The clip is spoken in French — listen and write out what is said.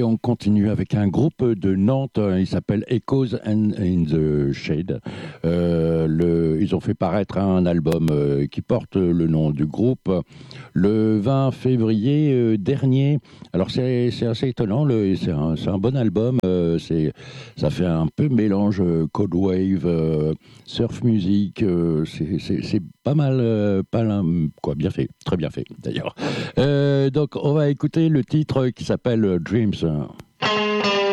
on continue avec un groupe de Nantes, il s'appelle Echoes and in the Shade. Ils ont fait paraître un album qui porte le nom du groupe le 20 février dernier. Alors c'est assez étonnant, c'est un bon album, ça fait un peu mélange cold wave, surf music, c'est pas mal, quoi, bien fait, très bien fait d'ailleurs. Donc on va écouter le titre qui s'appelle Dreams.